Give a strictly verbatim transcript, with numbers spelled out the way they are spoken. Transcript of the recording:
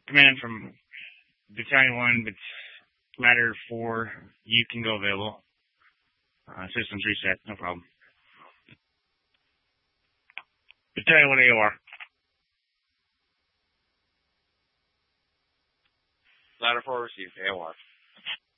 Command from Battalion one, but Ladder four, you can go available. Uh, systems reset, no problem. Battalion one A O R. Ladder four received, A O R.